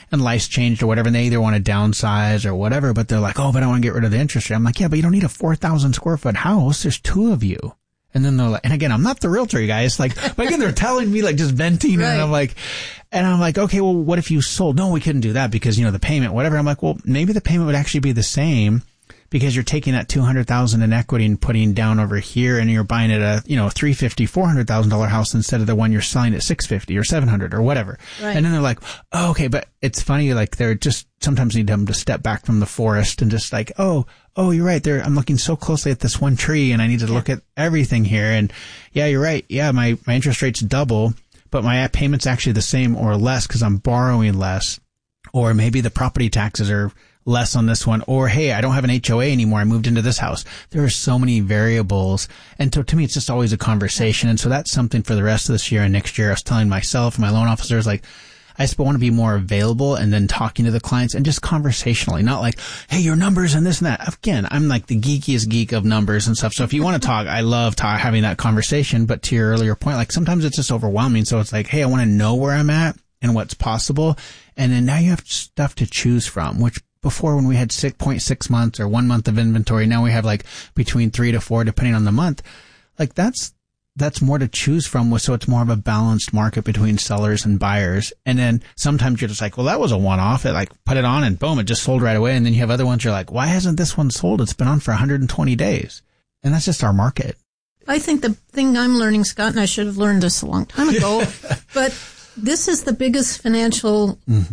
and life's changed or whatever, and they either want to downsize or whatever, but they're like, oh, but I want to get rid of the interest rate. I'm like, yeah, but you don't need a 4,000 square foot house. There's two of you. And then they're like, and again, I'm not the realtor, you guys. Like, but again, they're telling me, like, just venting. Right. And I'm like, okay, well, what if you sold? No, we couldn't do that because, the payment, whatever. I'm like, well, maybe the payment would actually be the same because you're taking that $200,000 in equity and putting down over here, and you're buying it a, $350,000, $400,000 house instead of the one you're selling at $650,000 or $700,000 or whatever. Right. And then they're like, oh, okay, but it's funny, like, they're just sometimes need them to step back from the forest and just like, oh, you're right. I'm looking so closely at this one tree and I need to look at everything here. And yeah, you're right. Yeah, my interest rate's double, but my payment's actually the same or less because I'm borrowing less. Or maybe the property taxes are less on this one. Or, hey, I don't have an HOA anymore. I moved into this house. There are so many variables. And so to me, it's just always a conversation. And so that's something for the rest of this year and next year. I was telling myself and my loan officers, like, I just want to be more available and then talking to the clients and just conversationally, not like, hey, your numbers and this and that. Again, I'm like the geekiest geek of numbers and stuff. So if you want to talk, I love having that conversation. But to your earlier point, like sometimes it's just overwhelming. So it's like, hey, I want to know where I'm at and what's possible. And then now you have stuff to choose from, which before when we had 6.6 months or 1 month of inventory, now we have like between 3 to 4, depending on the month. Like that's more to choose from. So it's more of a balanced market between sellers and buyers. And then sometimes you're just like, well, that was a one-off. It like put it on and boom, it just sold right away. And then you have other ones you're like, why hasn't this one sold? It's been on for 120 days. And that's just our market. I think the thing I'm learning, Scott, and I should have learned this a long time ago, but this is the biggest financial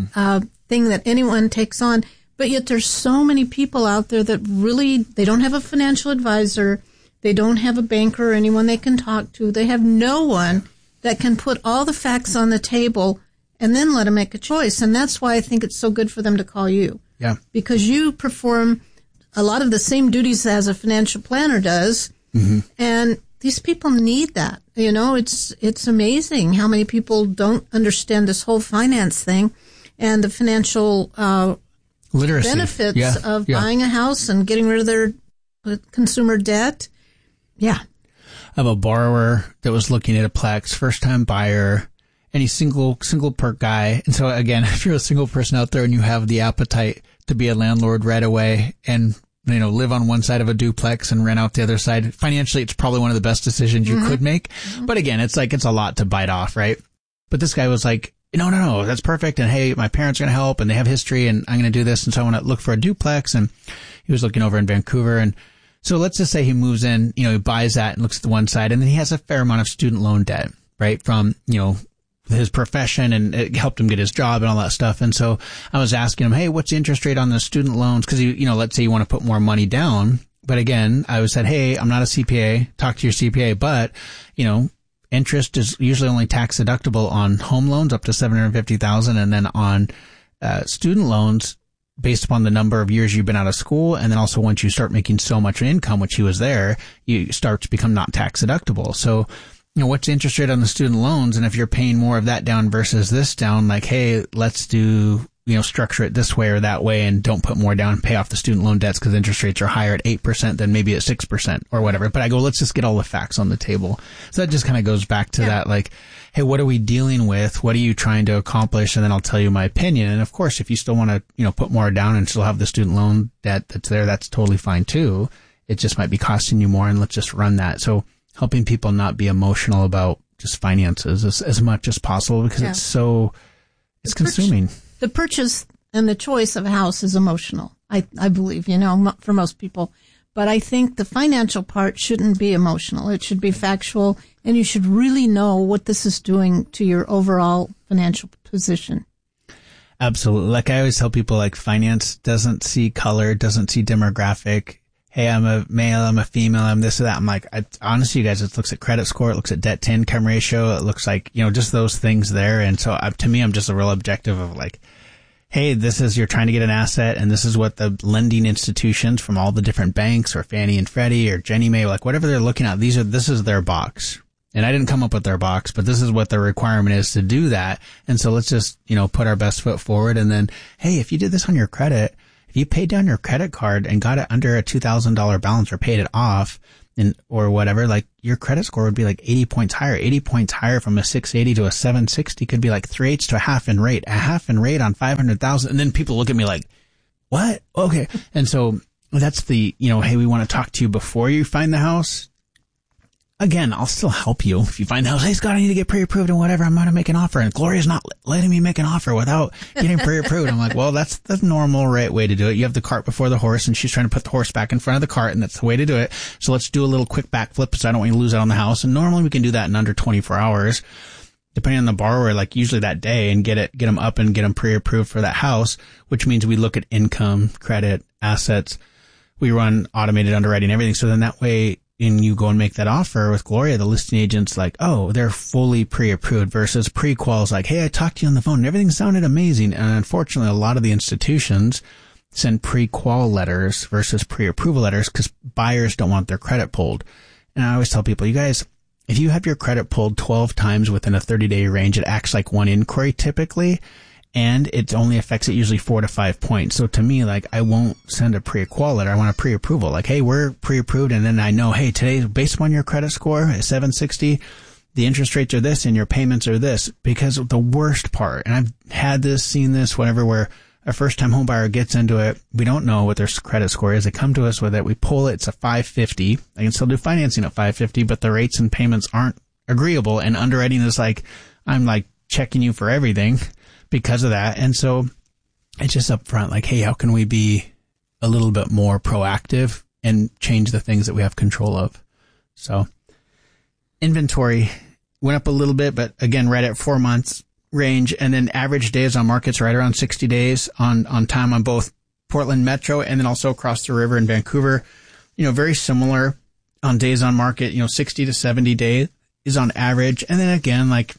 thing that anyone takes on. But yet there's so many people out there that really, they don't have a financial advisor. They don't have a banker or anyone they can talk to. They have no one that can put all the facts on the table and then let them make a choice. And that's why I think it's so good for them to call you. Yeah. Because you perform a lot of the same duties as a financial planner does. Mm-hmm. And these people need that. It's amazing how many people don't understand this whole finance thing and the financial literacy benefits of buying a house and getting rid of their consumer debt. Yeah. I have a borrower that was looking at a Plex, first time buyer, and he's single per guy. And so again, if you're a single person out there and you have the appetite to be a landlord right away and, live on one side of a duplex and rent out the other side, financially, it's probably one of the best decisions you could make. Mm-hmm. But again, it's a lot to bite off, right? But this guy was like, no, that's perfect. And hey, my parents are going to help and they have history and I'm going to do this. And so I want to look for a duplex. And he was looking over in Vancouver. And so let's just say he moves in, he buys that and looks at the one side, and then he has a fair amount of student loan debt, right? From, his profession, and it helped him get his job and all that stuff. And so I was asking him, hey, what's the interest rate on the student loans? Cause let's say you want to put more money down. But again, I said, hey, I'm not a CPA, talk to your CPA, but, interest is usually only tax deductible on home loans up to $750,000. And then on, student loans, based upon the number of years you've been out of school, and then also once you start making so much income, which he was there, you start to become not tax deductible. So, what's the interest rate on the student loans? And if you're paying more of that down versus this down, like, hey, let's do, structure it this way or that way and don't put more down and pay off the student loan debts because interest rates are higher at 8% than maybe at 6% or whatever. But I go, let's just get all the facts on the table. So that just kind of goes back to that, like, hey, what are we dealing with? What are you trying to accomplish? And then I'll tell you my opinion. And of course, if you still want to, put more down and still have the student loan debt that's there, that's totally fine too. It just might be costing you more, and let's just run that. So helping people not be emotional about just finances as much as possible because it's consuming. The purchase and the choice of a house is emotional, I believe, for most people. But I think the financial part shouldn't be emotional. It should be factual, and you should really know what this is doing to your overall financial position. Absolutely. Like I always tell people, like, finance doesn't see color, doesn't see demographic. Hey, I'm a male, I'm a female, I'm this or that. I'm like, honestly, you guys, it looks at credit score, it looks at debt to income ratio, it looks like, just those things there. And so to me, I'm just a real objective of like, hey, you're trying to get an asset, and this is what the lending institutions from all the different banks or Fannie and Freddie or Ginnie Mae, like whatever they're looking at, this is their box. And I didn't come up with their box, but this is what the requirement is to do that. And so let's just, put our best foot forward. And then, hey, if you did this on your credit, if you paid down your credit card and got it under a $2,000 balance or paid it off, or whatever, like your credit score would be like 80 points higher. 80 points higher from a 680 to a 760 could be like 3/8 to a half in rate on 500,000. And then people look at me like, what? Okay. And so that's the, hey, we want to talk to you before you find the house. Again, I'll still help you if you find the house. Hey, Scott, I need to get pre-approved and whatever. I'm going to make an offer. And Gloria's not letting me make an offer without getting pre-approved. I'm like, well, that's the normal right way to do it. You have the cart before the horse, and she's trying to put the horse back in front of the cart, and that's the way to do it. So let's do a little quick backflip because I don't want you to lose out on the house. And normally we can do that in under 24 hours, depending on the borrower, like usually that day, and get them up and get them pre-approved for that house, which means we look at income, credit, assets. We run automated underwriting, everything. So then that way, and you go and make that offer with Gloria, the listing agent's like, oh, they're fully pre-approved versus pre-qual's like, hey, I talked to you on the phone and everything sounded amazing. And unfortunately, a lot of the institutions send pre-qual letters versus pre-approval letters because buyers don't want their credit pulled. And I always tell people, you guys, if you have your credit pulled 12 times within a 30-day range, it acts like one inquiry typically. And it only affects it usually 4 to 5 points. So to me, like, I won't send a pre-qual letter. I want a pre-approval. Like, hey, we're pre-approved. And then I know, hey, today, based upon your credit score at 760, the interest rates are this and your payments are this. Because the worst part, and I've had this, seen this, whatever, where a first-time home buyer gets into it. We don't know what their credit score is. They come to us with it. We pull it. It's a 550. I can still do financing at 550, but the rates and payments aren't agreeable. And underwriting is like, I'm like checking you for everything because of that. And so it's just up front, like, hey, how can we be a little bit more proactive and change the things that we have control of? So inventory went up a little bit, but again, right at 4 months range. And then average days on market's right around 60 days on time on both Portland Metro and then also across the river in Vancouver. Very similar on days on market, 60 to 70 days is on average. And then again, like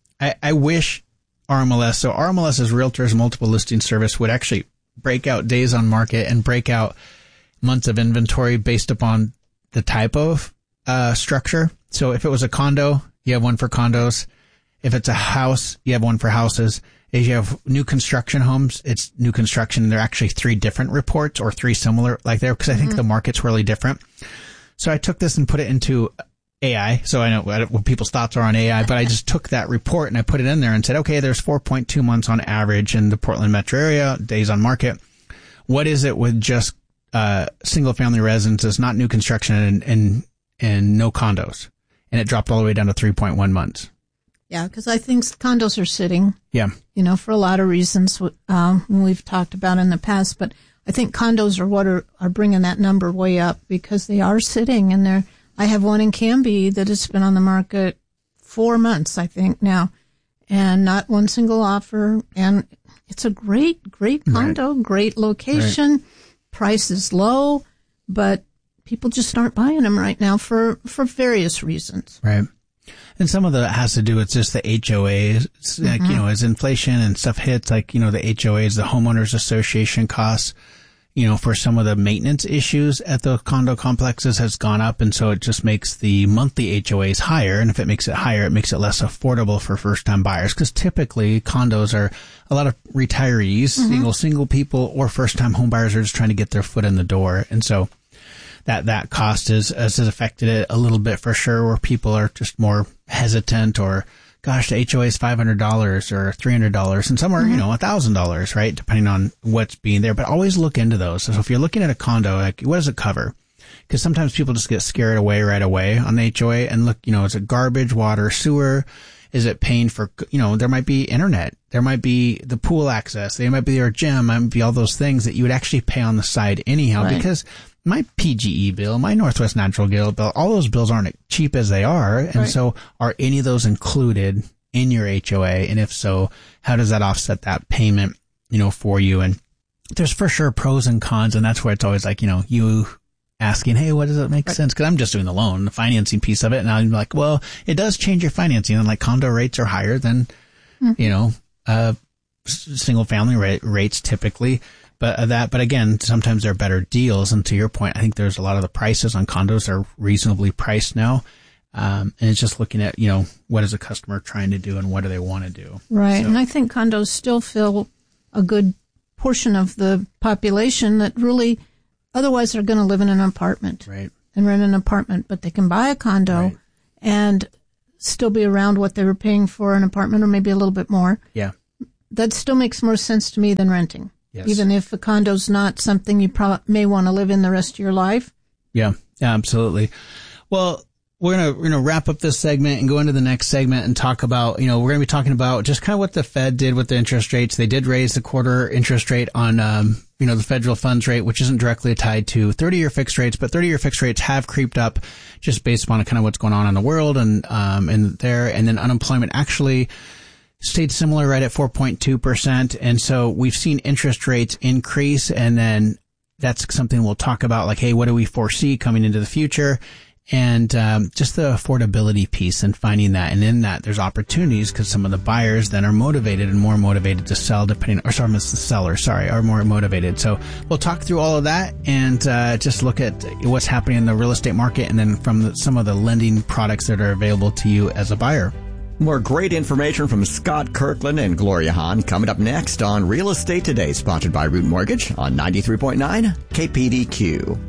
I wish RMLS. So RMLS is Realtors Multiple Listing Service would actually break out days on market and break out months of inventory based upon the type of structure. So if it was a condo, you have one for condos. If it's a house, you have one for houses. If you have new construction homes, it's new construction. And there are actually 3 different reports or 3 similar like there because I think the market's really different. So I took this and put it into AI. So I know what people's thoughts are on AI, but I just took that report and I put it in there and said, okay, there's 4.2 months on average in the Portland metro area, days on market. What is it with just single family residences, not new construction and no condos? And it dropped all the way down to 3.1 months. Yeah, because I think condos are sitting. Yeah. For a lot of reasons we've talked about in the past, but I think condos are what are bringing that number way up because they are sitting and I have one in Canby that has been on the market 4 months, I think now, and not one single offer. And it's a great condo, great location, price is low, but people just aren't buying them right now for various reasons. Right. And some of that has to do with just the HOAs, like, as inflation and stuff hits, like, the HOAs, the homeowners association costs, for some of the maintenance issues at the condo complexes has gone up. And so it just makes the monthly HOAs higher. And if it makes it higher, it makes it less affordable for first time buyers. Cause typically condos are a lot of retirees, single people or first time home buyers are just trying to get their foot in the door. And so that cost has affected it a little bit for sure, where people are just more hesitant or, gosh, the HOA is $500 or $300 and some are, $1,000, right? Depending on what's being there, but always look into those. So if you're looking at a condo, like what does it cover? Because sometimes people just get scared away right away on the HOA and look, is it garbage, water, sewer? Is it paying for, there might be internet. There might be the pool access. There might be your gym. Might be all those things that you would actually pay on the side anyhow, right? Because my PGE bill, my Northwest Natural bill, all those bills aren't cheap as they are. And so are any of those included in your HOA? And if so, how does that offset that payment, for you? And there's for sure pros and cons. And that's where it's always like, you asking, hey, what does it make sense? Cause I'm just doing the loan, the financing piece of it. And I'm like, well, it does change your financing. And like condo rates are higher than, single family rates typically. But again, sometimes there are better deals. And to your point, I think there's a lot of the prices on condos are reasonably priced now. And it's just looking at, what is a customer trying to do and what do they want to do? Right. So, and I think condos still fill a good portion of the population that really otherwise are going to live in an apartment. Right. and rent an apartment, but they can buy a condo and still be around what they were paying for an apartment or maybe a little bit more. Yeah. That still makes more sense to me than renting. Yes. Even if a condo's not something you may want to live in the rest of your life. Yeah, absolutely. Well, we're gonna wrap up this segment and go into the next segment and talk about, we're gonna be talking about just kind of what the Fed did with the interest rates. They did raise the quarter interest rate on, the federal funds rate, which isn't directly tied to 30-year fixed rates, but 30-year fixed rates have creeped up just based upon kind of what's going on in the world and there. And then unemployment actually stayed similar right at 4.2%. And so we've seen interest rates increase, and then that's something we'll talk about, like, hey, what do we foresee coming into the future? And just the affordability piece and finding that. And in that, there's opportunities because some of the buyers then are motivated and more motivated to sell are more motivated. So we'll talk through all of that and just look at what's happening in the real estate market and then from some of the lending products that are available to you as a buyer. More great information from Scott Kirkland and Gloria Hahn coming up next on Real Estate Today, sponsored by Root Mortgage on 93.9 KPDQ.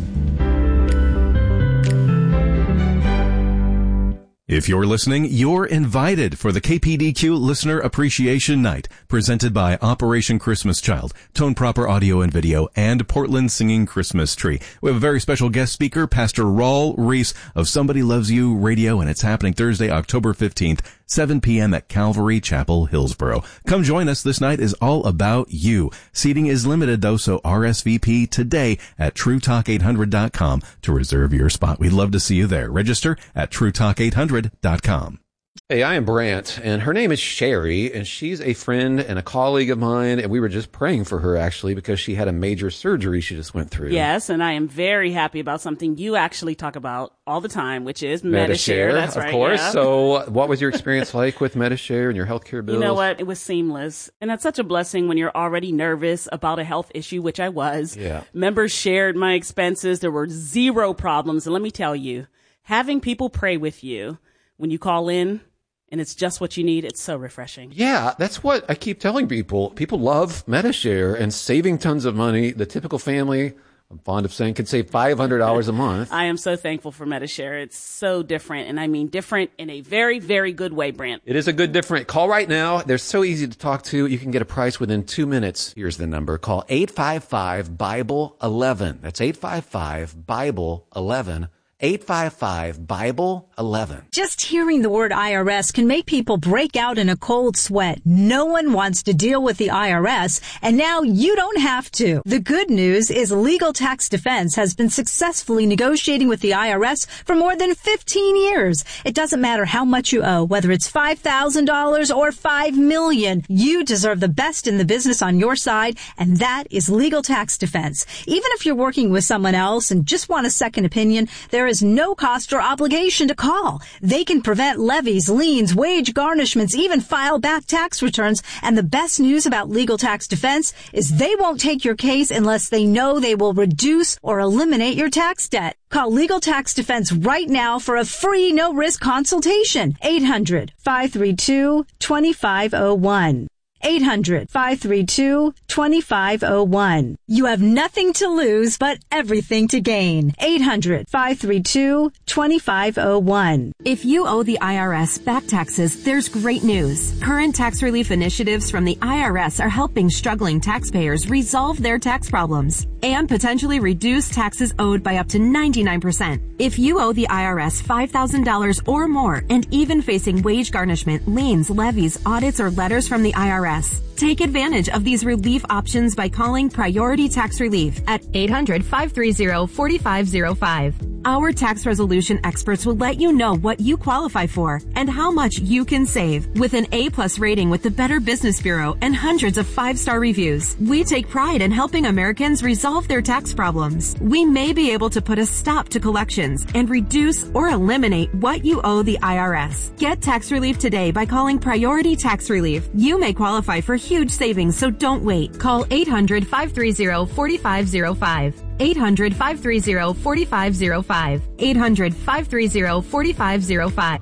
If you're listening, you're invited for the KPDQ Listener Appreciation Night, presented by Operation Christmas Child, Tone Proper Audio and Video, and Portland Singing Christmas Tree. We have a very special guest speaker, Pastor Raul Reese of Somebody Loves You Radio, and it's happening Thursday, October 15th, 7 p.m. at Calvary Chapel, Hillsboro. Come join us. This night is all about you. Seating is limited, though, so RSVP today at TrueTalk800.com to reserve your spot. We'd love to see you there. Register at TrueTalk800.com. Hey, I am Brant, and her name is Sherry, and she's a friend and a colleague of mine, and we were just praying for her, actually, because she had a major surgery she just went through. Yes, and I am very happy about something you actually talk about all the time, which is Medi-Share. That's right, of course. Yeah. So what was your experience like with Medi-Share and your healthcare bills? You know what? It was seamless, and that's such a blessing when you're already nervous about a health issue, which I was. Yeah. Members shared my expenses. There were zero problems, and let me tell you, having people pray with you when you call in, and it's just what you need, it's so refreshing. Yeah, that's what I keep telling people. People love Medi-Share and saving tons of money. The typical family, I'm fond of saying, can save $500 a month. I am so thankful for Medi-Share. It's so different, and I mean different in a very, very good way, Brant. It is a good different. Call right now. They're so easy to talk to. You can get a price within 2 minutes. Here's the number. Call 855-BIBLE-11. That's 855-BIBLE-11. 855-BIBLE-11. Just hearing the word IRS can make people break out in a cold sweat. No one wants to deal with the IRS, and now you don't have to. The good news is Legal Tax Defense has been successfully negotiating with the IRS for more than 15 years. It doesn't matter how much you owe, whether it's $5,000 or $5 million. You deserve the best in the business on your side, and that is Legal Tax Defense. Even if you're working with someone else and just want a second opinion, there is no cost or obligation to call. They can prevent levies, liens, wage garnishments, even file back tax returns. And the best news about Legal Tax Defense is they won't take your case unless they know they will reduce or eliminate your tax debt. Call Legal Tax Defense right now for a free no-risk consultation. 800-532-2501. 800-532-2501. You have nothing to lose, but everything to gain. 800-532-2501. If you owe the IRS back taxes, there's great news. Current tax relief initiatives from the IRS are helping struggling taxpayers resolve their tax problems and potentially reduce taxes owed by up to 99%. If you owe the IRS $5,000 or more and even facing wage garnishment, liens, levies, audits, or letters from the IRS, take advantage of these relief options by calling Priority Tax Relief at 800-530-4505. Our tax resolution experts will let you know what you qualify for and how much you can save. With an A+ rating with the Better Business Bureau and hundreds of 5-star reviews, we take pride in helping Americans resolve their tax problems. We may be able to put a stop to collections and reduce or eliminate what you owe the IRS. Get tax relief today by calling Priority Tax Relief. You may qualify for huge savings, so don't wait. Call 800-530-4505. 800-530-4505. 800-530-4505.